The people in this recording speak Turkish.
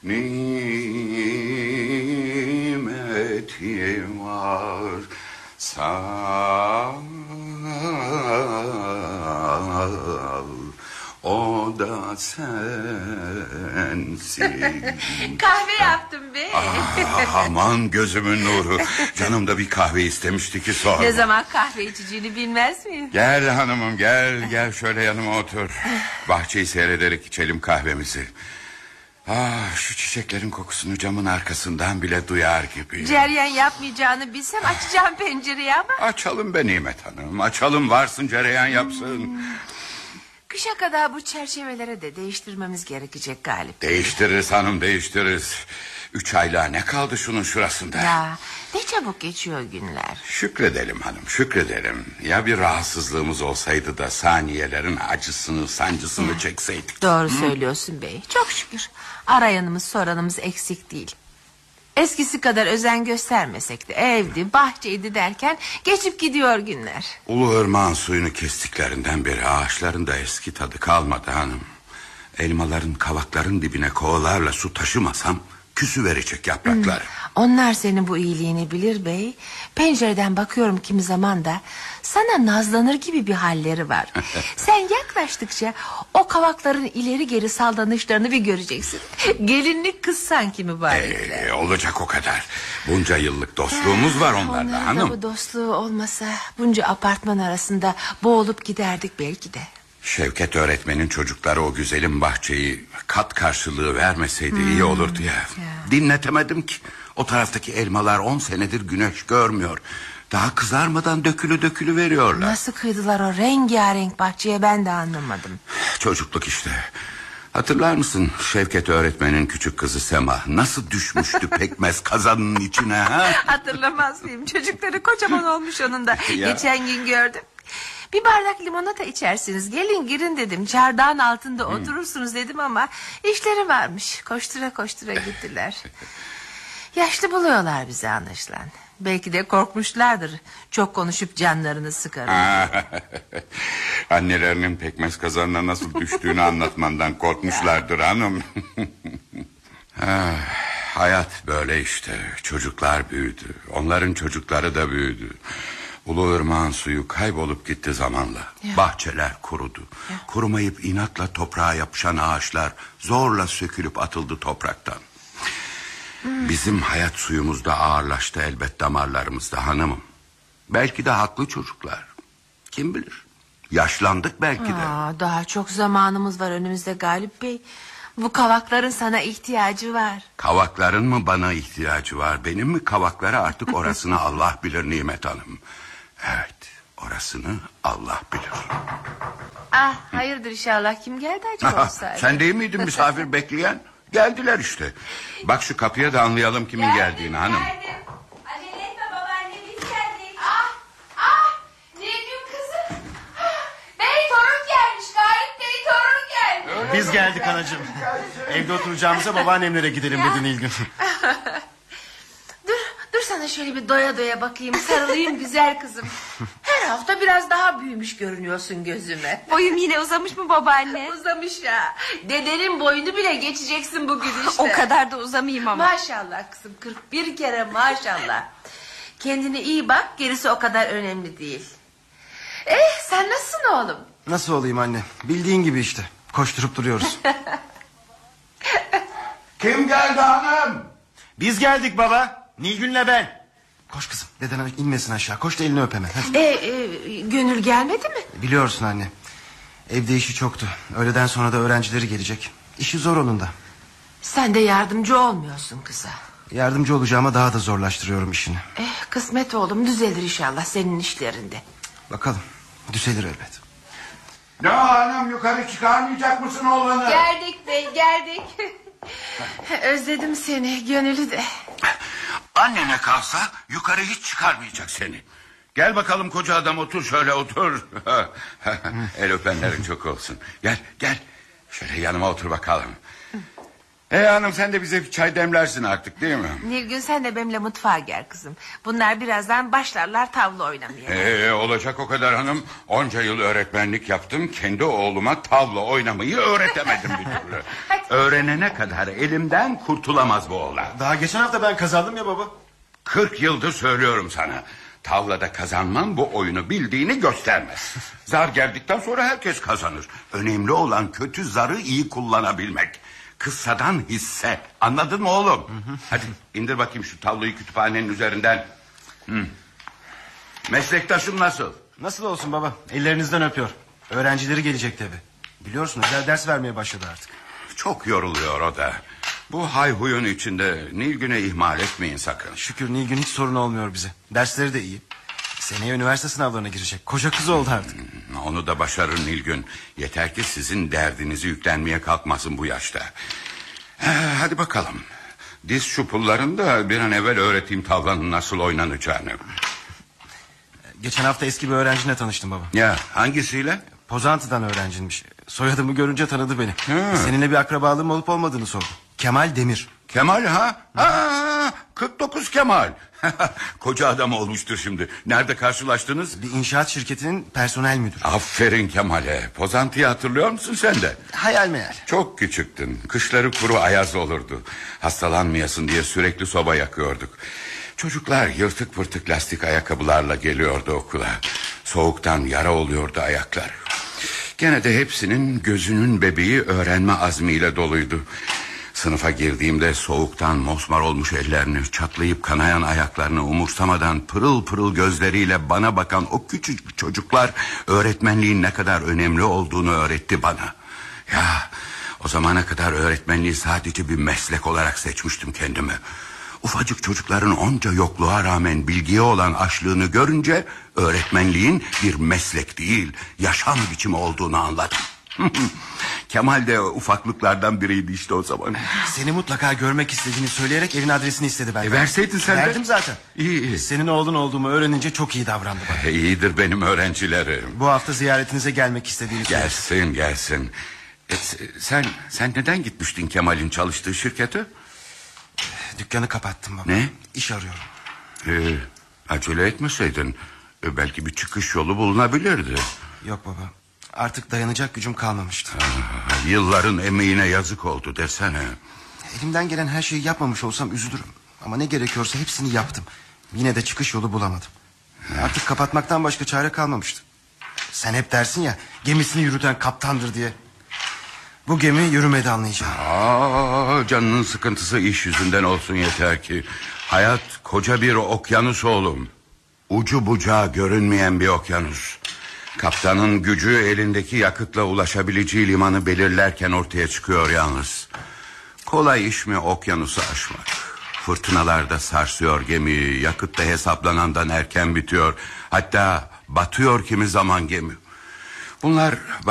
nimeti var sağ, o da sensin. Kahve yaptım be. Aman gözümün nuru. Canım da bir kahve istemişti ki sorma. Ne zaman kahve içeceğini bilmez miyim? Gel hanımım, gel şöyle yanıma otur. Bahçeyi seyrederek içelim kahvemizi. Şu çiçeklerin kokusunu camın arkasından bile duyar gibi. Ceryan yapmayacağını bilsem açacağım pencereyi ama. Açalım be Nimet Hanım, açalım, varsın cereyan yapsın. Kışa kadar bu çerçevelere de değiştirmemiz gerekecek galiba. Değiştiririz hanım, değiştiririz. 3 aylığa ne kaldı şunun şurasında? Ya ne çabuk geçiyor günler. Şükredelim hanım, şükredelim. Ya bir rahatsızlığımız olsaydı da saniyelerin acısını, sancısını çekseydik. Doğru söylüyorsun bey. Çok şükür arayanımız soranımız eksik değil. Eskisi kadar özen göstermesek de evdi, bahçeydi derken geçip gidiyor günler. Ulu ırmağın suyunu kestiklerinden beri ağaçların da eski tadı kalmadı hanım. Elmaların, kavakların dibine kovalarla su taşımasam küsüverecek yapraklar. Onlar senin bu iyiliğini bilir bey. Pencereden bakıyorum kimi zaman da sana nazlanır gibi bir halleri var. Sen yaklaştıkça o kavakların ileri geri saldanışlarını bir göreceksin. Gelinlik kız sanki mübarekler. Olacak o kadar. Bunca yıllık dostluğumuz var onlarla hanım. Bu dostluğu olmasa bunca apartman arasında boğulup giderdik belki de. Şevket öğretmenin çocukları o güzelim bahçeyi kat karşılığı vermeseydi iyi olurdu ya. Dinletemedim ki. O taraftaki elmalar 10 senedir güneş görmüyor. Daha kızarmadan dökülü veriyorlar. Nasıl kıydılar o rengarenk bahçeye ben de anlamadım. Çocukluk işte. Hatırlar mısın Şevket öğretmenin küçük kızı Sema nasıl düşmüştü pekmez kazanının içine ha? Hatırlamaz mıyım? Çocukları kocaman olmuş onun da. Geçen gün gördüm. Bir bardak limonata içersiniz, gelin girin dedim. Çardağın altında oturursunuz dedim ama işleri varmış. Koştura koştura gittiler. Yaşlı buluyorlar bizi anlaşılan. Belki de korkmuşlardır. Çok konuşup canlarını sıkarım. Annelerinin pekmez kazanına nasıl düştüğünü anlatmandan korkmuşlardır hanım. Hayat böyle işte. Çocuklar büyüdü. Onların çocukları da büyüdü. Ulu ırmağın suyu kaybolup gitti zamanla. Bahçeler kurudu. Kurumayıp inatla toprağa yapışan ağaçlar zorla sökülüp atıldı topraktan. Bizim hayat suyumuz da ağırlaştı elbet damarlarımızda hanımım. Belki de haklı çocuklar. Kim bilir? Yaşlandık belki de. Daha çok zamanımız var önümüzde Galip Bey. Bu kavakların sana ihtiyacı var. Kavakların mı bana ihtiyacı var? Benim mi kavaklara artık orasını Allah bilir Nimet Hanım. Evet, orasını Allah bilir. Hayırdır inşallah, kim geldi acaba? Sen değil miydin misafir bekleyen? Geldiler işte. Bak şu kapıya da anlayalım kimin geldiğini hanım. Geldim. Acele etme babaanne, biz geldik. Nilgün kızım. Bey torun gelmiş, Galip Bey torun gelmiş. Biz geldik anacığım. Evde oturacağımıza babaannemlere gidelim dedi Nilgün. Dur sana şöyle bir doya doya bakayım, sarılayım güzel kızım. Her hafta biraz daha büyümüş görünüyorsun gözüme. Boyum yine uzamış mı babaanne? Uzamış ya. Dedenin boyunu bile geçeceksin bugün işte. O kadar da uzamayayım ama. Maşallah kızım, 41 kere maşallah. Kendine iyi bak, gerisi o kadar önemli değil. Sen nasılsın oğlum? Nasıl olayım anne? Bildiğin gibi işte. Koşturup duruyoruz. Kim geldi hanım? Biz geldik baba. Nilgün'le ben. Koş kızım, deden inmesin aşağı. Koş da elini öp hemen. Gönül gelmedi mi? Biliyorsun anne. Evde işi çoktu. Öğleden sonra da öğrencileri gelecek. İşi zor onun da. Sen de yardımcı olmuyorsun kıza. Yardımcı olacağıma daha da zorlaştırıyorum işini. Kısmet oğlum, düzelir inşallah senin işlerinde. Bakalım, düzelir elbet. Ne hanım, yukarı çıkarmayacak mısın oğlanı? Geldik bey, geldik. Özledim seni, Gönül'ü de. Annene kalsa yukarı hiç çıkarmayacak seni. Gel bakalım koca adam, otur şöyle otur. El öpenlerin çok olsun. Gel. Şöyle yanıma otur bakalım. Hanım sen de bize bir çay demlersin artık değil mi? Nilgün sen de benimle mutfağa gel kızım. Bunlar birazdan başlarlar tavla oynamaya. Olacak o kadar hanım. Onca yıl öğretmenlik yaptım. Kendi oğluma tavla oynamayı öğretemedim bir türlü. Öğrenene kadar elimden kurtulamaz bu oğlan. Daha geçen hafta ben kazandım ya baba. 40 yıldır söylüyorum sana. Tavlada kazanmam bu oyunu bildiğini göstermez. Zar geldikten sonra herkes kazanır. Önemli olan kötü zarı iyi kullanabilmek. Kıssadan hisse. Anladın mı oğlum? Hadi indir bakayım şu tavlayı kütüphanenin üzerinden. Meslektaşım nasıl? Nasıl olsun baba? Ellerinizden öpüyor. Öğrencileri gelecek tabi. Biliyorsun özel ders vermeye başladı artık. Çok yoruluyor o da. Bu hayhuyun içinde Nilgün'e ihmal etmeyin sakın. Şükür Nilgün hiç sorun olmuyor bize. Dersleri de iyi. Seneye üniversite sınavlarına girecek. Koca kız oldu artık. Onu da başarır Nilgün. Yeter ki sizin derdinizi yüklenmeye kalkmasın bu yaşta. Hadi bakalım. Diz şu pullarını da bir an evvel öğreteyim tavlanın nasıl oynanacağını. Geçen hafta eski bir öğrencimle tanıştım baba. Ya hangisiyle? Pozantı'dan öğrenciymiş. Soyadımı görünce tanıdı beni. Ha. Seninle bir akrabalığım olup olmadığını sordu. Kemal Demir. Kemal ha? 49 Kemal. Koca adam olmuştur şimdi. Nerede karşılaştınız? Bir inşaat şirketinin personel müdürü. Aferin Kemal'e. Pozantı'yı hatırlıyor musun sen de? Hayal meyal. Çok küçüktün. Kışları kuru ayaz olurdu. Hastalanmayasın diye sürekli soba yakıyorduk. Çocuklar yırtık pırtık lastik ayakkabılarla geliyordu okula. Soğuktan yara oluyordu ayaklar. Gene de hepsinin gözünün bebeği öğrenme azmiyle doluydu. Sınıfa girdiğimde soğuktan mosmor olmuş ellerini, çatlayıp kanayan ayaklarını umursamadan pırıl pırıl gözleriyle bana bakan o küçük çocuklar öğretmenliğin ne kadar önemli olduğunu öğretti bana. Ya o zamana kadar öğretmenliği sadece bir meslek olarak seçmiştim kendimi. Ufacık çocukların onca yokluğa rağmen bilgiye olan açlığını görünce öğretmenliğin bir meslek değil, yaşam biçimi olduğunu anladım. Kemal de ufaklıklardan biriydi işte o zaman. Seni mutlaka görmek istediğini söyleyerek evin adresini istedi benden. Verseydin sen de. Verdim zaten. İyi. Senin oğlun olduğumu öğrenince çok iyi davrandı bana. İyidir benim öğrencilerim. Bu hafta ziyaretinize gelmek istediğini söyledi. Gelsin. Sen neden gitmiştin Kemal'in çalıştığı şirkete? Dükkanı kapattım baba. Ne? İş arıyorum. Acele etmeseydin belki bir çıkış yolu bulunabilirdi. Yok baba. Artık dayanacak gücüm kalmamıştı. Yılların emeğine yazık oldu desene. Elimden gelen her şeyi yapmamış olsam üzülürüm. Ama ne gerekiyorsa hepsini yaptım. Yine de çıkış yolu bulamadım. Artık kapatmaktan başka çare kalmamıştı. Sen hep dersin ya, gemisini yürüten kaptandır diye. Bu gemi yürümedi anlayacağım. Canının sıkıntısı iş yüzünden olsun yeter ki. Hayat koca bir okyanus oğlum. Ucu bucağı görünmeyen bir okyanus. Kaptanın gücü elindeki yakıtla ulaşabileceği limanı belirlerken ortaya çıkıyor yalnız. Kolay iş mi okyanusu aşmak? Fırtınalarda sarsıyor gemi. Yakıt da hesaplanandan erken bitiyor. Hatta batıyor kimi zaman gemi. Bunlar